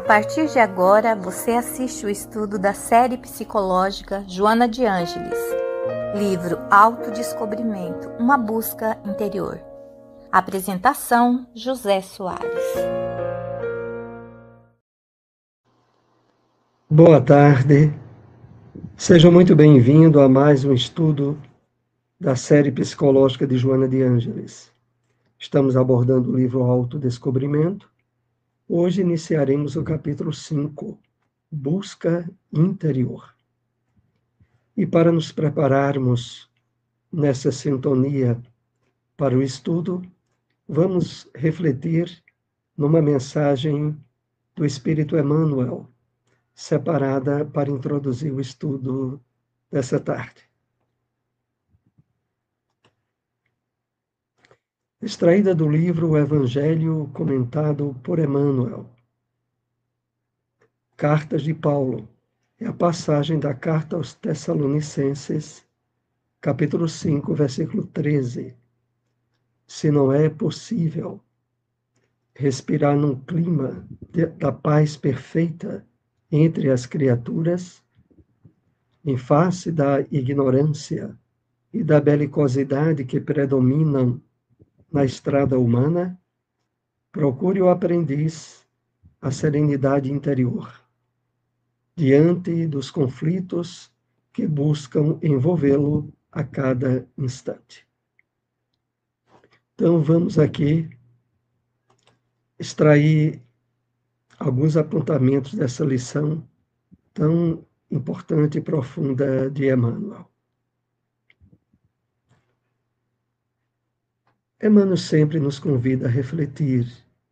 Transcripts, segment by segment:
A partir de agora, você assiste o estudo da série psicológica Joana de Ângeles, livro Autodescobrimento, uma busca interior. Apresentação, José Soares. Boa tarde, seja muito bem-vindo a mais um estudo da série psicológica de Joana de Ângeles. Estamos abordando o livro Autodescobrimento. Hoje iniciaremos o capítulo 5, Busca Interior. E para nos prepararmos nessa sintonia para o estudo, vamos refletir numa mensagem do Espírito Emmanuel, separada para introduzir o estudo dessa tarde. Extraída do livro O Evangelho comentado por Emmanuel. Cartas de Paulo. É a passagem da carta aos Tessalonicenses, capítulo 5, versículo 13. Se não é possível respirar num clima da paz perfeita entre as criaturas, em face da ignorância e da belicosidade que predominam na estrada humana, procure o aprendiz a serenidade interior, diante dos conflitos que buscam envolvê-lo a cada instante. Então, vamos aqui extrair alguns apontamentos dessa lição tão importante e profunda de Emmanuel. Emmanuel sempre nos convida a refletir,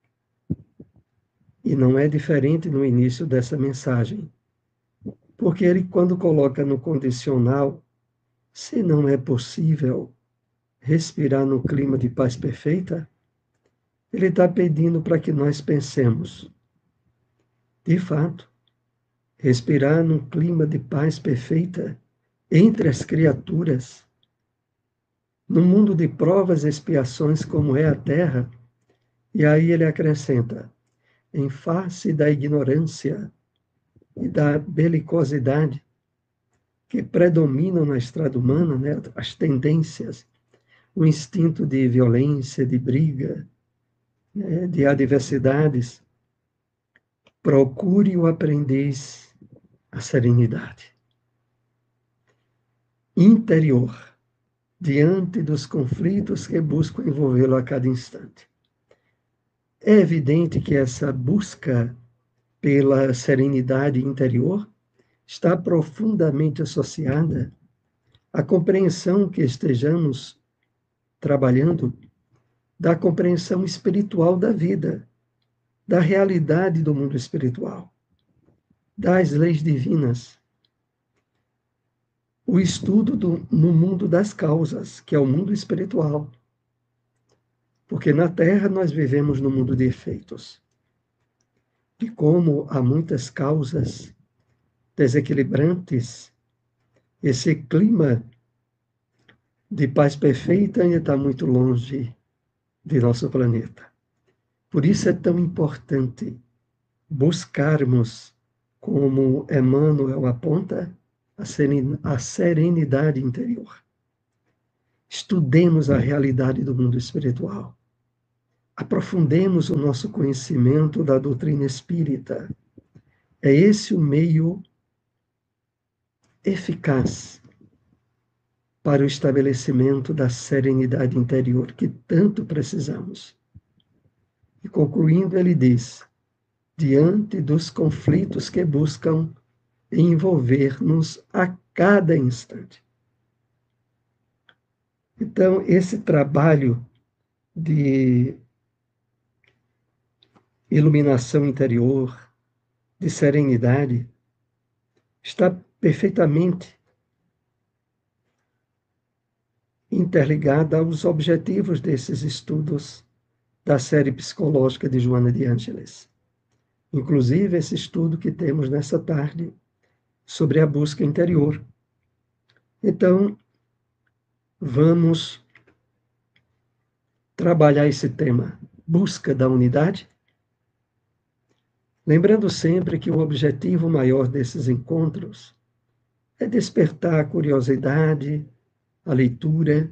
e não é diferente no início dessa mensagem, porque ele, quando coloca no condicional, se não é possível respirar no clima de paz perfeita, ele está pedindo para que nós pensemos. De fato, respirar num clima de paz perfeita entre as criaturas, num mundo de provas e expiações como é a Terra, e aí ele acrescenta, em face da ignorância e da belicosidade que predominam na estrada humana, né, as tendências, o instinto de violência, de briga, né, de adversidades, procure o aprendiz a serenidade interior, diante dos conflitos que buscam envolvê-lo a cada instante. É evidente que essa busca pela serenidade interior está profundamente associada à compreensão que estejamos trabalhando da compreensão espiritual da vida, da realidade do mundo espiritual, das leis divinas. O estudo no mundo das causas, que é o mundo espiritual. Porque na Terra nós vivemos no mundo de efeitos. E como há muitas causas desequilibrantes, esse clima de paz perfeita ainda está muito longe de nosso planeta. Por isso é tão importante buscarmos, como Emmanuel aponta, a serenidade interior. Estudemos a realidade do mundo espiritual. Aprofundemos o nosso conhecimento da doutrina espírita. É esse o meio eficaz para o estabelecimento da serenidade interior que tanto precisamos. E concluindo, ele diz, diante dos conflitos que buscam envolver-nos a cada instante. Então, esse trabalho de iluminação interior, de serenidade, está perfeitamente interligada aos objetivos desses estudos da série psicológica de Joana de Ângeles. Inclusive, esse estudo que temos nessa tarde sobre a busca interior. Então, vamos trabalhar esse tema, busca da unidade, lembrando sempre que o objetivo maior desses encontros é despertar a curiosidade, a leitura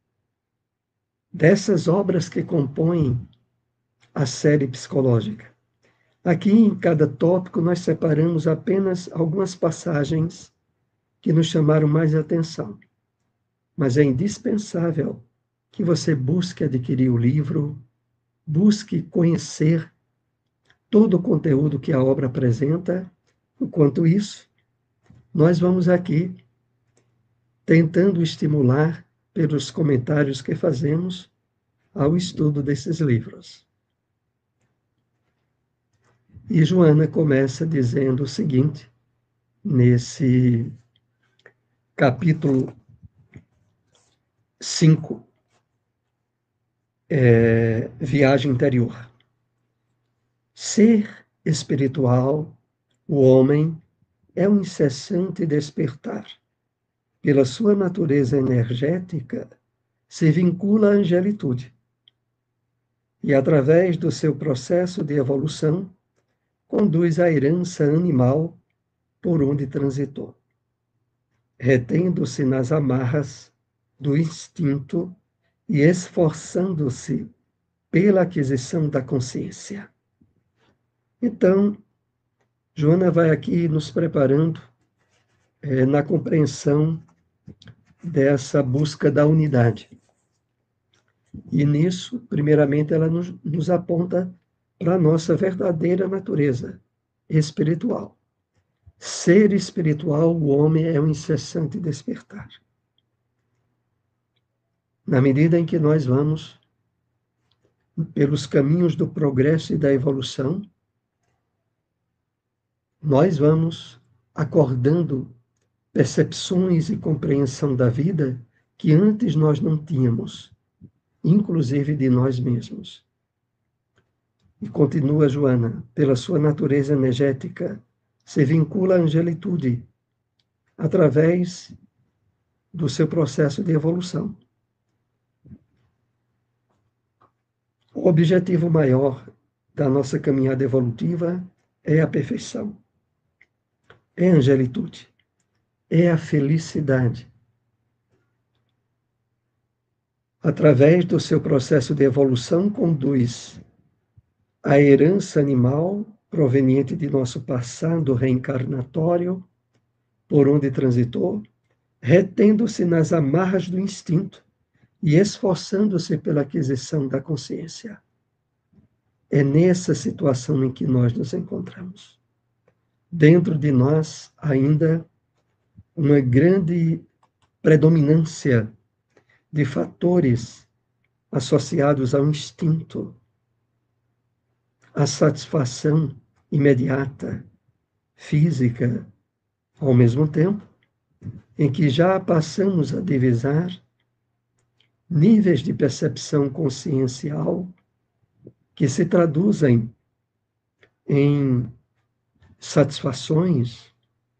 dessas obras que compõem a série psicológica. Aqui, em cada tópico, nós separamos apenas algumas passagens que nos chamaram mais atenção. Mas é indispensável que você busque adquirir o livro, busque conhecer todo o conteúdo que a obra apresenta. Enquanto isso, nós vamos aqui tentando estimular pelos comentários que fazemos ao estudo desses livros. E Joana começa dizendo o seguinte, nesse capítulo 5, Viagem Interior. Ser espiritual, o homem, é um incessante despertar. Pela sua natureza energética, se vincula à angelitude. E, através do seu processo de evolução, conduz à herança animal por onde transitou, retendo-se nas amarras do instinto e esforçando-se pela aquisição da consciência. Então, Joana vai aqui nos preparando na compreensão dessa busca da unidade. E nisso, primeiramente, ela nos aponta para a nossa verdadeira natureza espiritual. Ser espiritual, o homem é um incessante despertar. Na medida em que nós vamos pelos caminhos do progresso e da evolução, nós vamos acordando percepções e compreensão da vida que antes nós não tínhamos, inclusive de nós mesmos. E continua Joana, pela sua natureza energética, se vincula à angelitude através do seu processo de evolução. O objetivo maior da nossa caminhada evolutiva é a perfeição, é a angelitude, é a felicidade. Através do seu processo de evolução, conduz a herança animal proveniente de nosso passado reencarnatório, por onde transitou, retendo-se nas amarras do instinto e esforçando-se pela aquisição da consciência. É nessa situação em que nós nos encontramos. Dentro de nós, ainda, uma grande predominância de fatores associados ao instinto, à satisfação imediata, física, ao mesmo tempo em que já passamos a divisar níveis de percepção consciencial que se traduzem em satisfações,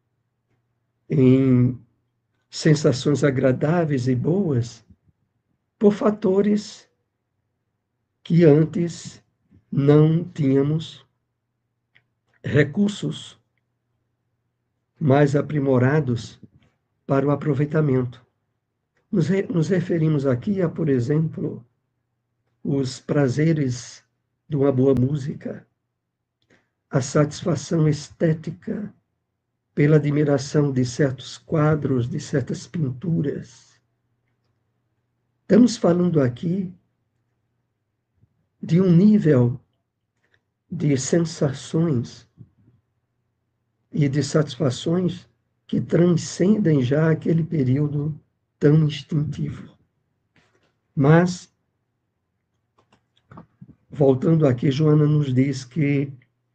em sensações agradáveis e boas, por fatores que antes não tínhamos recursos mais aprimorados para o aproveitamento. Nos referimos aqui a, por exemplo, os prazeres de uma boa música, a satisfação estética pela admiração de certos quadros, de certas pinturas. Estamos falando aqui de um nível de sensações e de satisfações que transcendem já aquele período tão instintivo. Mas, voltando aqui, Joana nos diz que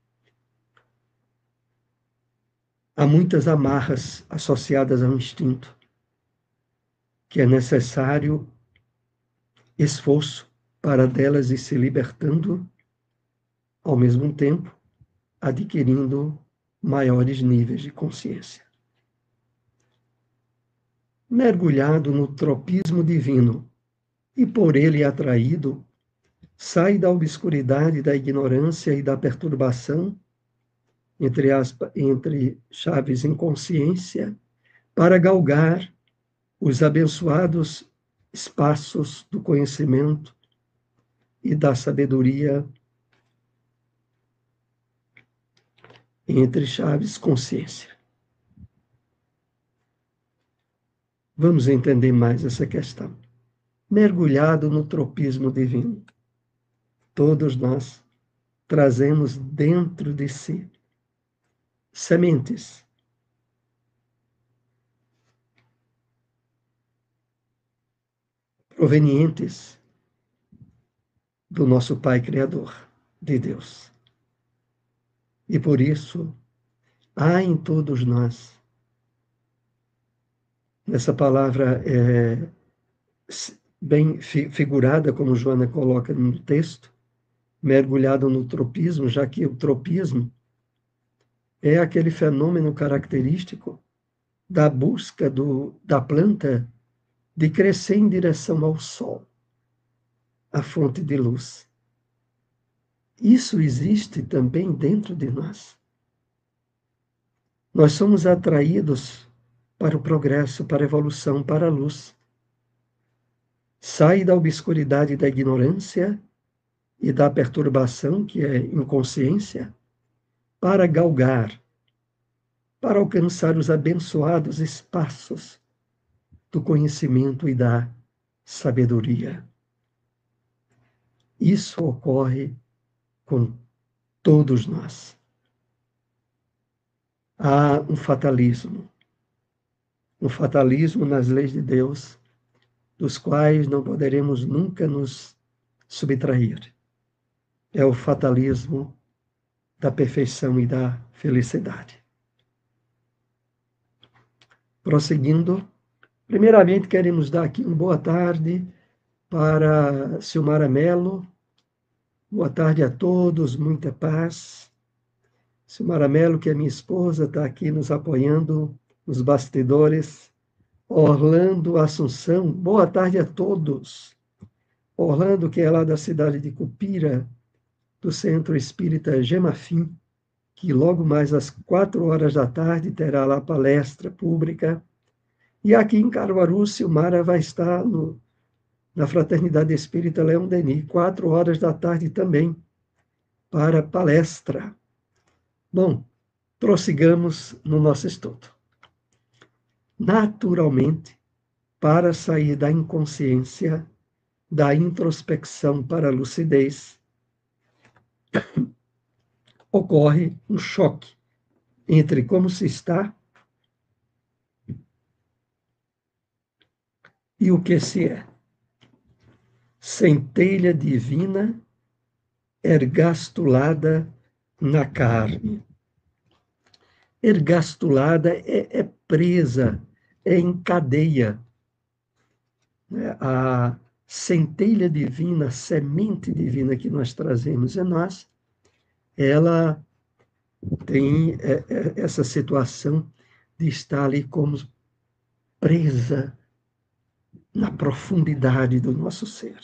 há muitas amarras associadas ao instinto, que é necessário esforço para delas ir se libertando, ao mesmo tempo adquirindo maiores níveis de consciência. Mergulhado no tropismo divino e por ele atraído, sai da obscuridade da ignorância e da perturbação entre chaves inconsciência, para galgar os abençoados espaços do conhecimento e da sabedoria entre chaves consciência. Vamos entender mais essa questão. Mergulhado no tropismo divino, todos nós trazemos dentro de si sementes provenientes do nosso Pai Criador, de Deus. E por isso, há em todos nós, essa palavra é bem figurada, como Joana coloca no texto, mergulhado no tropismo, já que o tropismo é aquele fenômeno característico da busca da planta de crescer em direção ao sol, a fonte de luz. Isso existe também dentro de nós. Nós somos atraídos para o progresso, para a evolução, para a luz. Sai da obscuridade da ignorância e da perturbação, que é inconsciência, para galgar, para alcançar os abençoados espaços do conhecimento e da sabedoria. Isso ocorre com todos nós. Há um fatalismo nas leis de Deus, dos quais não poderemos nunca nos subtrair. É o fatalismo da perfeição e da felicidade. Prosseguindo, primeiramente queremos dar aqui uma boa tarde para Silmara Mello. Boa tarde a todos, muita paz. Silmara Mello, que é minha esposa, está aqui nos apoiando nos bastidores. Orlando Assunção, boa tarde a todos. Orlando, que é lá da cidade de Cupira, do Centro Espírita Gemafim, que logo mais às 4 horas da tarde terá lá palestra pública. E aqui em Caruaru, Silmara vai estar na Fraternidade Espírita Leão Denis, 4 horas da tarde também, para palestra. Bom, prossigamos no nosso estudo. Naturalmente, para sair da inconsciência, da introspecção para a lucidez, ocorre um choque entre como se está e o que se é. Centelha divina ergastulada na carne. Ergastulada é presa, é em cadeia. A centelha divina, a semente divina que nós trazemos em nós, ela tem essa situação de estar ali como presa na profundidade do nosso ser.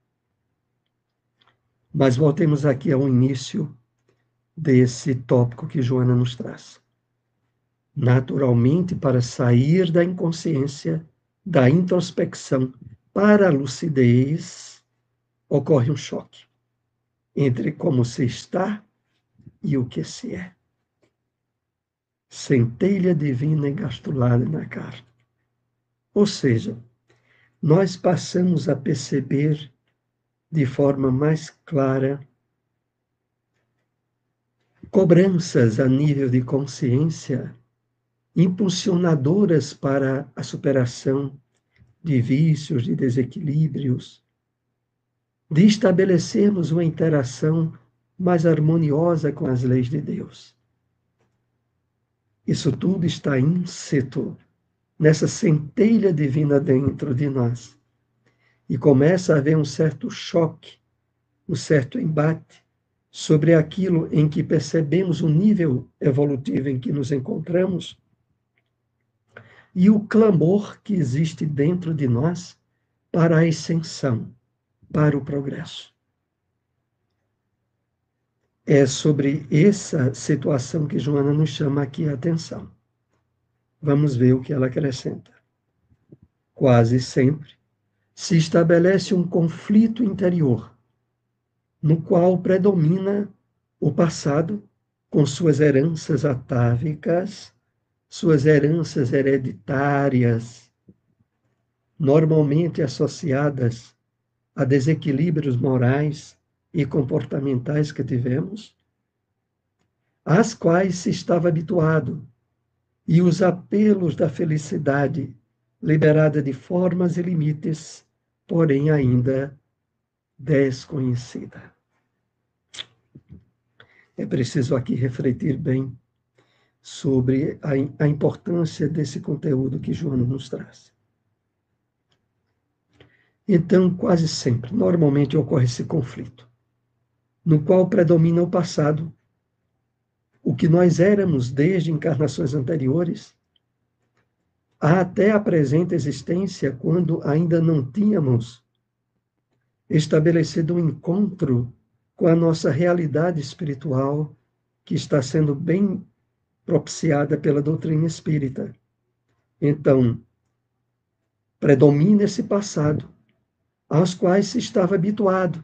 Mas voltemos aqui ao início desse tópico que Joana nos traz. Naturalmente, para sair da inconsciência, da introspecção para a lucidez, ocorre um choque entre como se está e o que se é. Centelha divina engastulada na carne. Ou seja, nós passamos a perceber de forma mais clara cobranças a nível de consciência impulsionadoras para a superação de vícios, de desequilíbrios, de estabelecermos uma interação mais harmoniosa com as leis de Deus. Isso tudo está in situ, nessa centelha divina dentro de nós. E começa a haver um certo choque, um certo embate sobre aquilo em que percebemos o nível evolutivo em que nos encontramos e o clamor que existe dentro de nós para a ascensão, para o progresso. É sobre essa situação que Joana nos chama aqui a atenção. Vamos ver o que ela acrescenta. Quase sempre se estabelece um conflito interior, no qual predomina o passado, com suas heranças atávicas, suas heranças hereditárias, normalmente associadas a desequilíbrios morais e comportamentais que tivemos, às quais se estava habituado, e os apelos da felicidade, liberada de formas e limites, porém ainda desconhecida. É preciso aqui refletir bem sobre a importância desse conteúdo que Joana nos traz. Então, quase sempre, normalmente ocorre esse conflito, no qual predomina o passado, o que nós éramos desde encarnações anteriores, até a presente existência, quando ainda não tínhamos estabelecido um encontro com a nossa realidade espiritual, que está sendo bem propiciada pela doutrina espírita. Então, predomina esse passado, aos quais se estava habituado,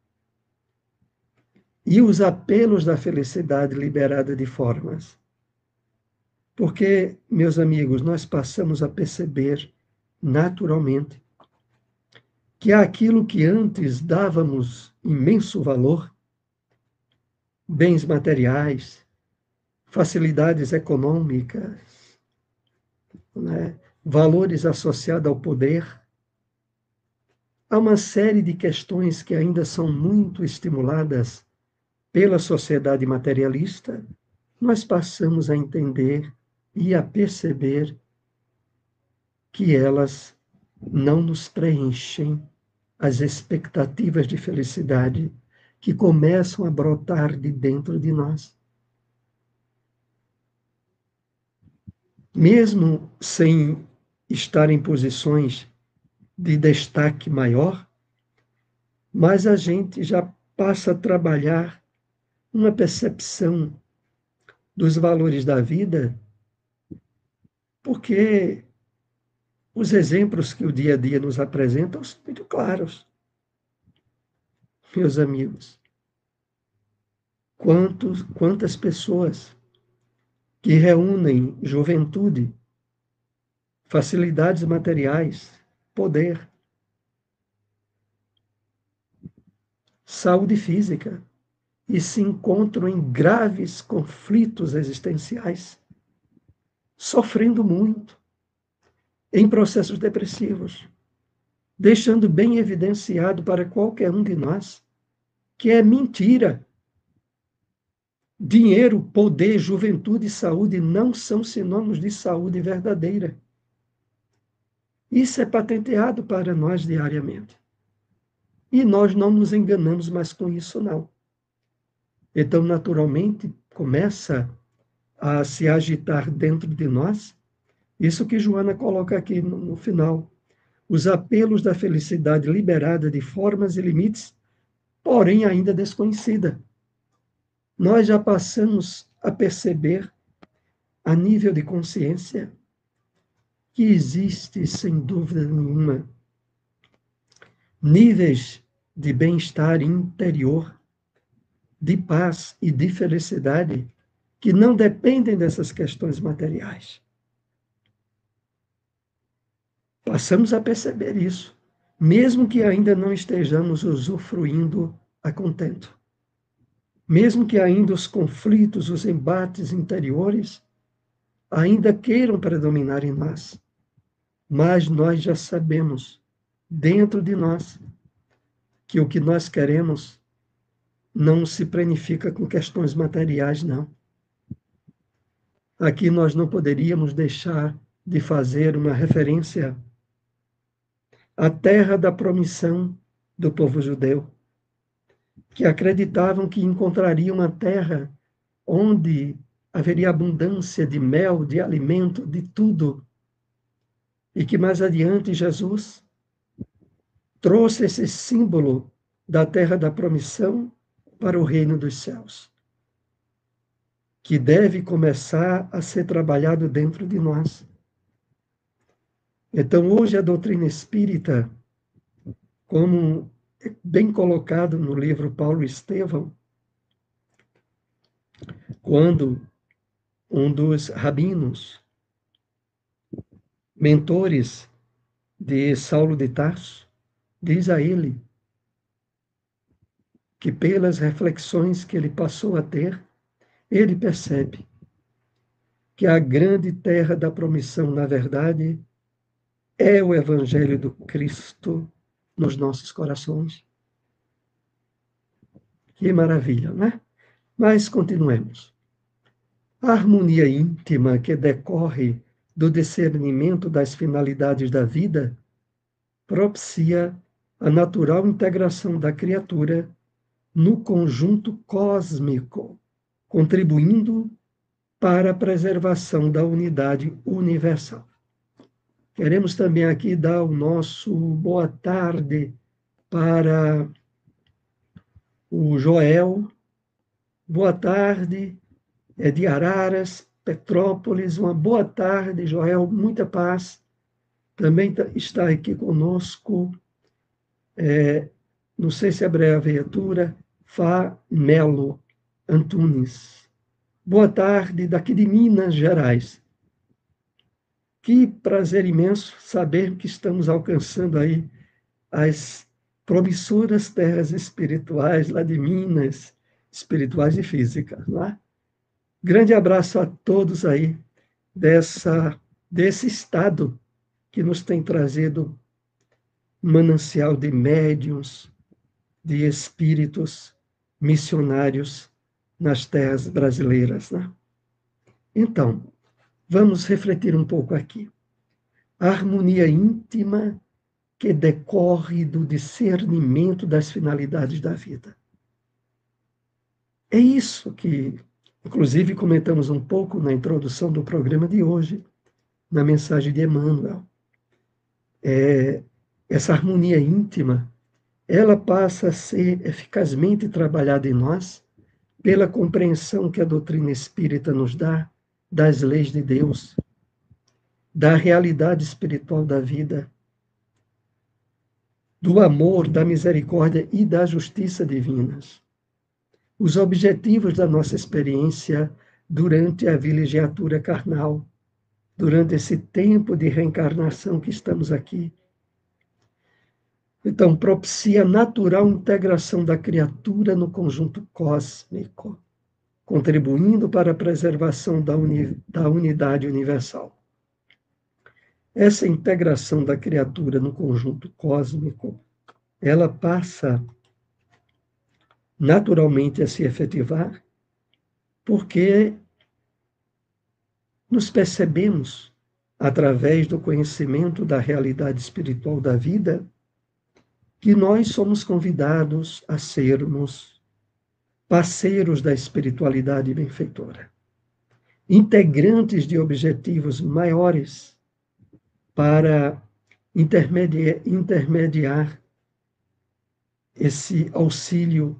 e os apelos da felicidade liberada de formas. Porque, meus amigos, nós passamos a perceber naturalmente que aquilo que antes dávamos imenso valor, bens materiais, facilidades econômicas, né, valores associados ao poder, há uma série de questões que ainda são muito estimuladas pela sociedade materialista, nós passamos a entender e a perceber que elas não nos preenchem as expectativas de felicidade que começam a brotar de dentro de nós. Mesmo sem estar em posições de destaque maior, mas a gente já passa a trabalhar uma percepção dos valores da vida, porque os exemplos que o dia a dia nos apresentam são muito claros. Meus amigos, quantas pessoas que reúnem juventude, facilidades materiais, poder, saúde física, e se encontram em graves conflitos existenciais, sofrendo muito, em processos depressivos, deixando bem evidenciado para qualquer um de nós que é mentira. Dinheiro, poder, juventude e saúde não são sinônimos de saúde verdadeira. Isso é patenteado para nós diariamente. E nós não nos enganamos mais com isso, não. Então, naturalmente, começa a se agitar dentro de nós isso que Joana coloca aqui no final. Os apelos da felicidade liberada de formas e limites, porém ainda desconhecida. Nós já passamos a perceber, a nível de consciência, que existe, sem dúvida nenhuma, níveis de bem-estar interior, de paz e de felicidade, que não dependem dessas questões materiais. Passamos a perceber isso, mesmo que ainda não estejamos usufruindo a contento. Mesmo que ainda os conflitos, os embates interiores ainda queiram predominar em nós. Mas nós já sabemos, dentro de nós, que o que nós queremos não se planifica com questões materiais, não. Aqui nós não poderíamos deixar de fazer uma referência à terra da promissão do povo judeu, que acreditavam que encontrariam uma terra onde haveria abundância de mel, de alimento, de tudo. E que mais adiante Jesus trouxe esse símbolo da terra da promissão para o reino dos céus. que deve começar a ser trabalhado dentro de nós. Então, hoje a doutrina espírita, como bem colocado no livro Paulo Estevão, quando um dos rabinos, mentores de Saulo de Tarso, diz a ele que pelas reflexões que ele passou a ter, ele percebe que a grande terra da promissão, na verdade, é o Evangelho do Cristo nos nossos corações. Que maravilha, não é? Mas continuemos. A harmonia íntima que decorre do discernimento das finalidades da vida propicia a natural integração da criatura no conjunto cósmico, contribuindo para a preservação da unidade universal. Queremos também aqui dar o nosso boa tarde para o Joel. Boa tarde, é de Araras, Petrópolis. Uma boa tarde, Joel, muita paz. Também está aqui conosco, não sei se é abreviatura, Fá Melo Antunes. Boa tarde, daqui de Minas Gerais. Que prazer imenso saber que estamos alcançando aí as promissoras terras espirituais lá de Minas, espirituais e físicas, não é? Grande abraço a todos aí desse estado que nos tem trazido um manancial de médiuns, de espíritos missionários nas terras brasileiras, né? Então, vamos refletir um pouco aqui. A harmonia íntima que decorre do discernimento das finalidades da vida. É isso que, inclusive, comentamos um pouco na introdução do programa de hoje, na mensagem de Emmanuel. Essa harmonia íntima, ela passa a ser eficazmente trabalhada em nós pela compreensão que a doutrina espírita nos dá das leis de Deus, da realidade espiritual da vida, do amor, da misericórdia e da justiça divinas. Os objetivos da nossa experiência durante a vilegiatura carnal, durante esse tempo de reencarnação que estamos aqui. Então, propicia a natural integração da criatura no conjunto cósmico, contribuindo para a preservação da unidade universal. Essa integração da criatura no conjunto cósmico, ela passa naturalmente a se efetivar porque nos percebemos, através do conhecimento da realidade espiritual da vida, que nós somos convidados a sermos parceiros da espiritualidade benfeitora, integrantes de objetivos maiores para intermediar esse auxílio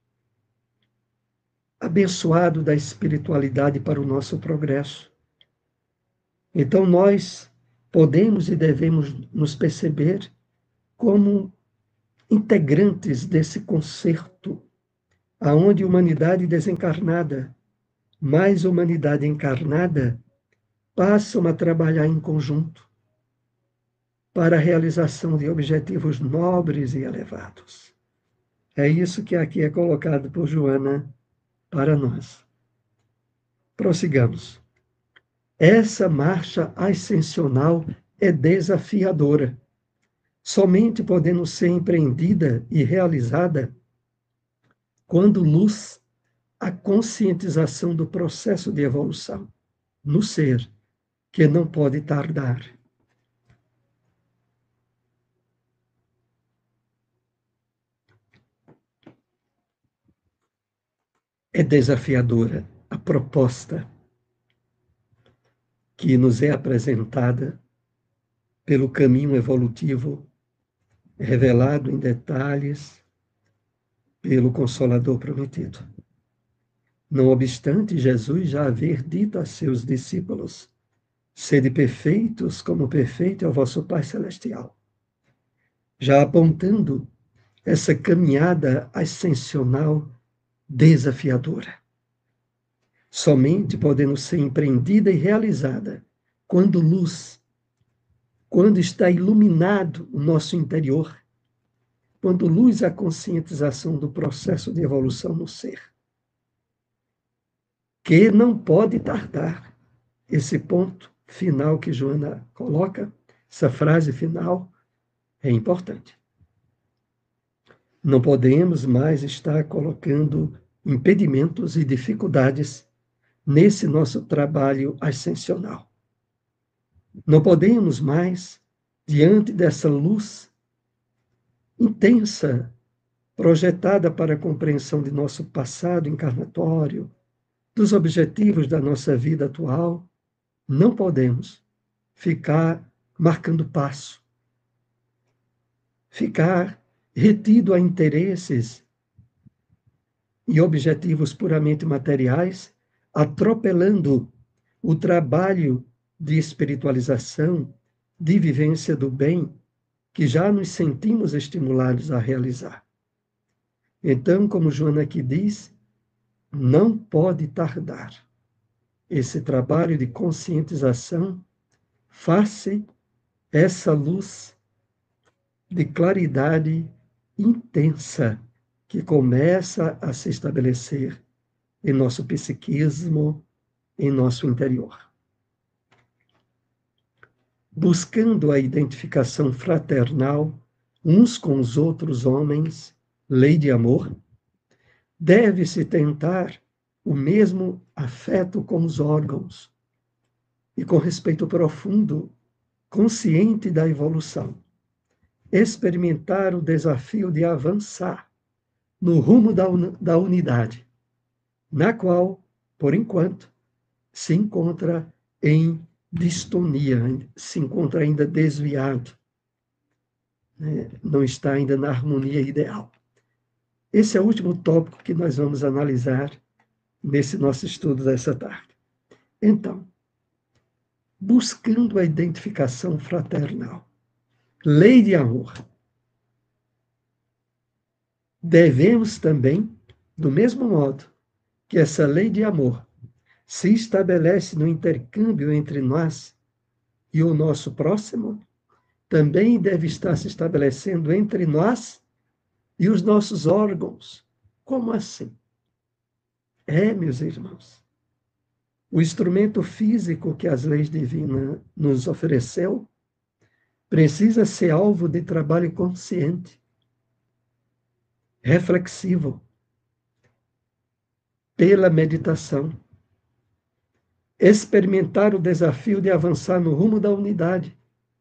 abençoado da espiritualidade para o nosso progresso. Então, nós podemos e devemos nos perceber como integrantes desse concerto, aonde humanidade desencarnada, mais humanidade encarnada, passam a trabalhar em conjunto para a realização de objetivos nobres e elevados. É isso que aqui é colocado por Joana para nós. Prossigamos. Essa marcha ascensional é desafiadora, somente podendo ser empreendida e realizada quando luz a conscientização do processo de evolução no ser, que não pode tardar. É desafiadora a proposta que nos é apresentada pelo caminho evolutivo revelado em detalhes pelo Consolador prometido. Não obstante, Jesus já haver dito a seus discípulos: sede perfeitos, como perfeito é o vosso Pai Celestial. Já apontando essa caminhada ascensional desafiadora. Somente podendo ser empreendida e realizada quando luz, quando está iluminado o nosso interior, quando luz a conscientização do processo de evolução no ser, que não pode tardar. Esse ponto final que Joana coloca, essa frase final, é importante. Não podemos mais estar colocando impedimentos e dificuldades nesse nosso trabalho ascensional. Não podemos mais, diante dessa luz intensa, projetada para a compreensão de nosso passado encarnatório, dos objetivos da nossa vida atual, não podemos ficar marcando passo, ficar retido a interesses e objetivos puramente materiais, atropelando o trabalho de espiritualização, de vivência do bem, que já nos sentimos estimulados a realizar. Então, como Joana aqui diz, não pode tardar esse trabalho de conscientização face essa luz de claridade intensa que começa a se estabelecer em nosso psiquismo, em nosso interior. Buscando a identificação fraternal uns com os outros homens, lei de amor, deve-se tentar o mesmo afeto com os órgãos e com respeito profundo, consciente da evolução, experimentar o desafio de avançar no rumo da unidade, na qual, por enquanto, se encontra em distonia, se encontra ainda desviado, né? Não está ainda na harmonia ideal. Esse é o último tópico que nós vamos analisar nesse nosso estudo dessa tarde. Então, buscando a identificação fraternal, lei de amor, devemos também, do mesmo modo que essa lei de amor se estabelece no intercâmbio entre nós e o nosso próximo, também deve estar se estabelecendo entre nós e os nossos órgãos. Como assim? Meus irmãos, o instrumento físico que as leis divinas nos ofereceu precisa ser alvo de trabalho consciente, reflexivo, pela meditação. Experimentar o desafio de avançar no rumo da unidade.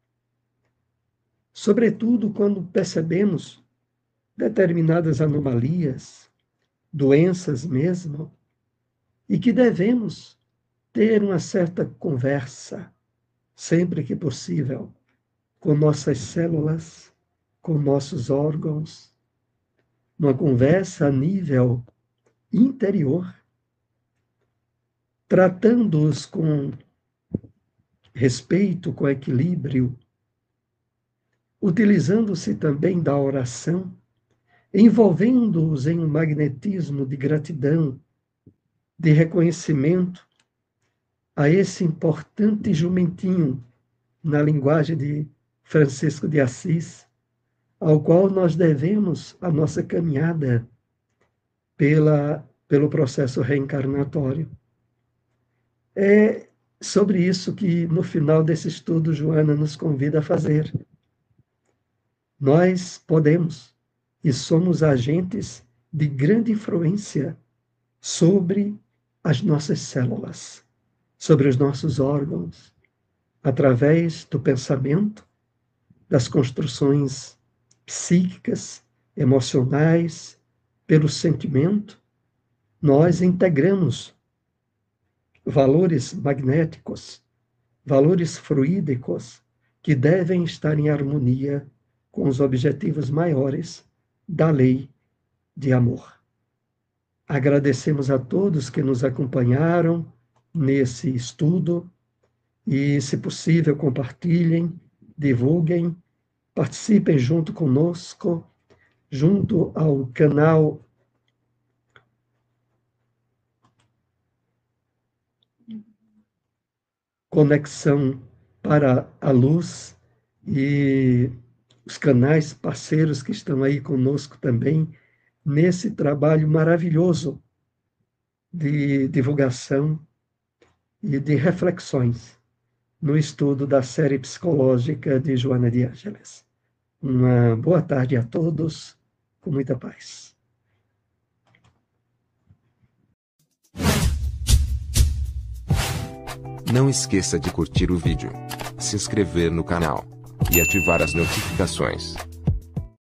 Sobretudo quando percebemos determinadas anomalias, doenças mesmo, e que devemos ter uma certa conversa, sempre que possível, com nossas células, com nossos órgãos, uma conversa a nível interior, tratando-os com respeito, com equilíbrio, utilizando-se também da oração, envolvendo-os em um magnetismo de gratidão, de reconhecimento a esse importante jumentinho, na linguagem de Francisco de Assis, ao qual nós devemos a nossa caminhada pelo processo reencarnatório. É sobre isso que, no final desse estudo, Joana nos convida a fazer. Nós podemos e somos agentes de grande influência sobre as nossas células, sobre os nossos órgãos, através do pensamento, das construções psíquicas, emocionais, pelo sentimento, nós integramos valores magnéticos, valores fluídicos que devem estar em harmonia com os objetivos maiores da lei de amor. Agradecemos a todos que nos acompanharam nesse estudo e, se possível, compartilhem, divulguem, participem junto conosco, junto ao canal Conexão para a Luz e os canais parceiros que estão aí conosco também nesse trabalho maravilhoso de divulgação e de reflexões no estudo da série psicológica de Joana de Ângeles. Uma boa tarde a todos, com muita paz. Não esqueça de curtir o vídeo, se inscrever no canal e ativar as notificações.